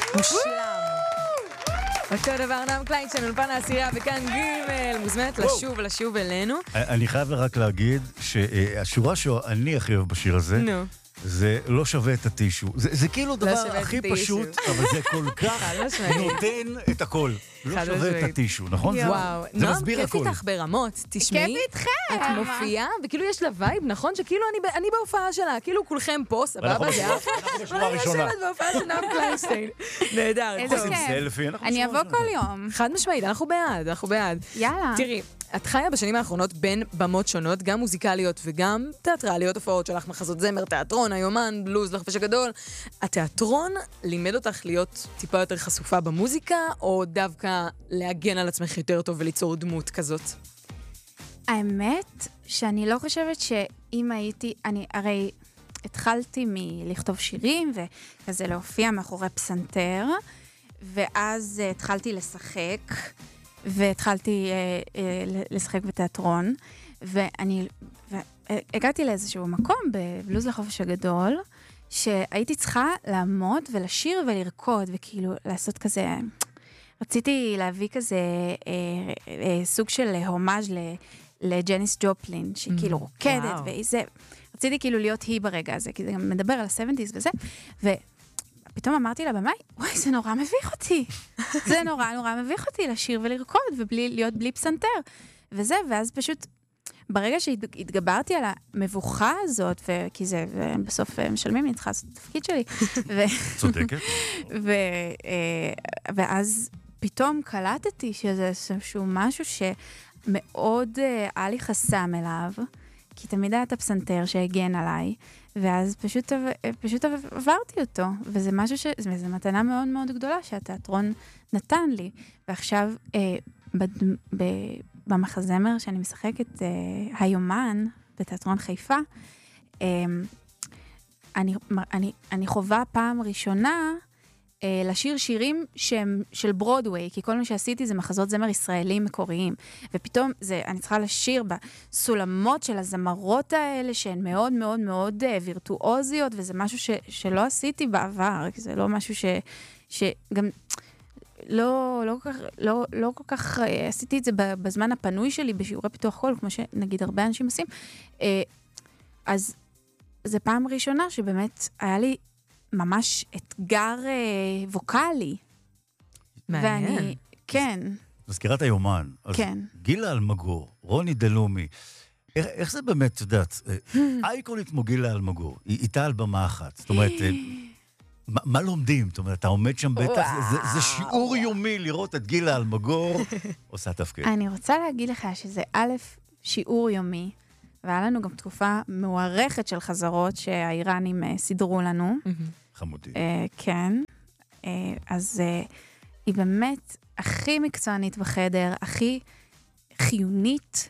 מושלם. אותו דבר נועם קליינשטיין, אולפן העשירייה וכאן ג' מוזמנת לשוב אלינו. אני חייב רק להגיד שהשורה שאני הכי אוהב בשיר הזה, זה לא שווה את הטישו. זה כאילו דבר הכי פשוט, אבל זה כל כך נותן את הכל. לא שווה את הטישו, נכון? וואו, נועם, כיף איתך ברמות, תשמעי. כיף איתכם. את מופיעה, וכאילו יש לה וייב, נכון? שכאילו אני בהופעה שלה, כאילו כולכם פה, סבבה, זה אחלה. אנחנו בשורה הראשונה. ואני יושבת בהופעה של נועם קליינשטיין. נהדר. איזה כיף. אני אבוא כל יום. חד משמעית, אנחנו בעד. יאללה. תראי, את חיה בשנים האחרונות בין במות שונות, גם מוזיקליות וגם תיאטרליות, הופעות שלך, מחזות זמר, תיאטרון, היומן, בלוז, לחפש הגדול. התיאטרון לימד אותך להיות טיפה יותר חשופה במוזיקה, או דווקא להגן על עצמך יותר טוב וליצור דמות כזאת? האמת שאני לא חושבת שאם הייתי, אני הרי התחלתי מלכתוב שירים וכזה להופיע מאחורי פסנתר, ואז התחלתי לשחק, והתחלתי לשחק בתיאטרון, והגעתי לאיזשהו מקום בבלוז לחופש הגדול, שהייתי צריכה לעמוד ולשיר ולרקוד, וכאילו לעשות כזה, רציתי להביא כזה סוג של הומאז' לג'ניס ג'ופלין, שהיא כאילו רוקדת, רציתי כאילו להיות היא ברגע הזה, כי זה גם מדבר על ה-70s וזה, פתאום אמרתי לה במאי, וואי, זה נורא מביך אותי. זה נורא מביך אותי לשיר ולרקוד, ולהיות בלי פסנתר. וזה, ואז פשוט, ברגע שהתגברתי על המבוכה הזאת, כי זה, בסוף משלמים לי, צריכה לעשות את התפקיד שלי. צודקת. ואז פתאום קלטתי שזה איזשהו משהו שמאוד היה לי חסם אליו, כי תמיד היה את הפסנתר שהגן עליי, ואז פשוט עברתי אותו, וזה משהו זה מתנה מאוד מאוד גדולה שהתיאטרון נתן לי, ועכשיו במחזמר שאני משחקת היומן בתיאטרון חיפה, אני חובה פעם ראשונה לשיר שירים שהם של ברודווי, כי כל מה שעשיתי זה מחזות זמר ישראלים מקוריים, ופתאום אני צריכה לשיר בסולמות של הזמרות האלה, שהן מאוד מאוד מאוד וירטואוזיות, וזה משהו שלא עשיתי בעבר, כי זה לא משהו שגם לא כל כך עשיתי את זה בזמן הפנוי שלי, בשיעורי פיתוח קול, כמו שנגיד הרבה אנשים עושים, אז זה פעם ראשונה שבאמת היה לי ממש אתגר ווקלי. מעניין. כן. מזכירת היומן. כן. גילה אלמגור, רוני דלומי, איך זה באמת, את יודעת, אייקונית כמו גילה אלמגור, היא איתה על במה אחת. זאת אומרת, מה לומדים? זאת אומרת, אתה עומד שם בטח, זה שיעור יומי לראות את גילה אלמגור עושה תפקיד. אני רוצה להגיד לך שזה א', שיעור יומי, והיה לנו גם תקופה מוארכת של חזרות שהאיראנים סידרו לנו. חמודי. כן. אז היא באמת הכי מקצוענית בחדר, הכי חיונית,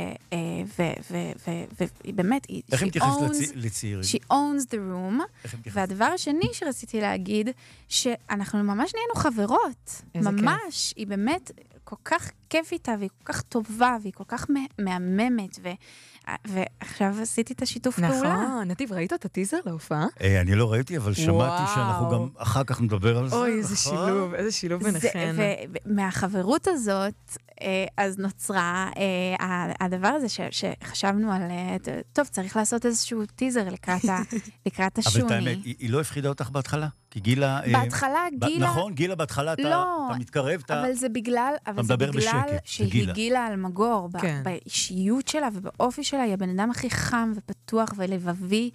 והיא באמת, איך היא מתייחסת לצעירים? She owns the room. והדבר השני שרציתי להגיד, שאנחנו ממש נהיינו חברות. ממש. היא באמת כל כך כיף איתה, והיא כל כך טובה, והיא כל כך מהממת, ועכשיו עשיתי את השיתוף פעולה. נכון, נתיב, ראית את הטיזר להופעה? אני לא ראיתי, אבל שמעתי שאנחנו גם אחר כך נדבר על זה. אוי, איזה שילוב ביניכם. ומהחברות הזאת, אז נוצרה הדבר הזה שחשבנו על, טוב, צריך לעשות איזשהו טיזר לקראת השוני. אבל האמת, היא לא הפחידה אותך בהתחלה? כי גילה... בהתחלה גילה... נכון, גילה בהתחלה אתה מתקרב, אבל זה בגלל שהיא גילה אלמגור, באישיות שלה ובאופי שלה, היא הבן אדם הכי חם ופתוח ולבבי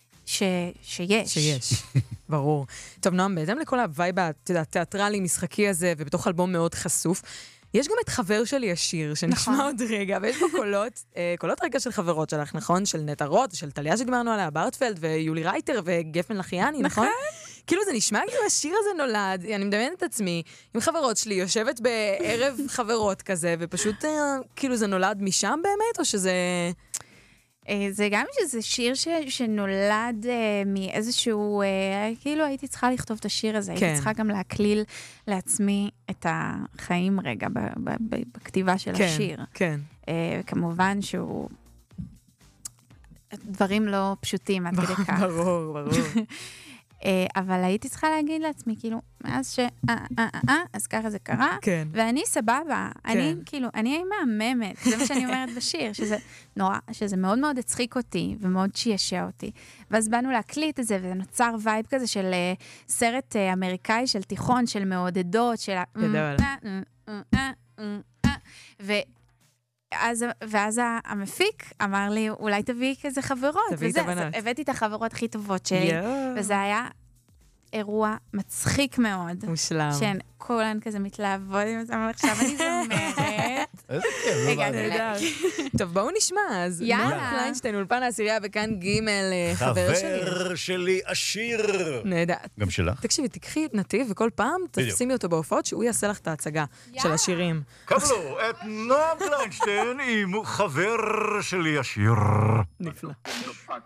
שיש. ברור. טוב, נועם, בהתאם לכל הווייב התיאטרלי משחקי הזה, ובתוך אלבום מאוד חשוף, יש גם את חבר שלי השיר, שנשמע עוד רגע, ויש פה קולות רגע של חברות שלך, נכון? של נטע רוט, של טליה שדיברנו עליה, ברטפלד, ויולי רייטר, וגפן לחיאני, נכון? כאילו זה נשמע כאילו השיר הזה נולד, אני מדמיינת את עצמי, עם חברות שלי, יושבת בערב חברות כזה, ופשוט כאילו זה נולד משם באמת, או שזה... זה גם שזה שיר שנולד מאיזשהו, כאילו הייתי צריכה לכתוב את השיר הזה, הייתי צריכה גם להקליל לעצמי את החיים רגע בכתיבה של השיר. כן. כמובן שהוא דברים לא פשוטים עד כדי כך. ברור. אבל הייתי צריכה להגיד לעצמי, כאילו, מאז אז ככה זה קרה, כן. ואני סבבה, אני כאילו, אני מהממת, זה מה שאני אומרת בשיר, שזה נורא, שזה מאוד מאוד הצחיק אותי, ומאוד שישע אותי. ואז באנו להקליט את זה, ונוצר וייב כזה של סרט אמריקאי, של תיכון, של מעודדות, של ואז המפיק אמר לי, אולי תביאי כזה חברות. תביאי את הבנות. הבאתי את החברות הכי טובות שלי, וזה היה אירוע מצחיק מאוד. מושלם. שהן כולן כזה מתלהבות, עכשיו אני זמרת. איזה כיף. הגעתי אליי. טוב, בואו נשמע, אז יאללה. נועה קליינשטיין, אולפן העשירייה בכאן ג' חבר שלי. חבר שלי עשיר. נהדר. גם שלך? תקשיבי, תקחי את נתיב, וכל פעם תשימי אותו בהופעות, שהוא יעשה לך את ההצגה של השירים. קבלו את נועה קליינשטיין עם חבר שלי עשיר. נפלא.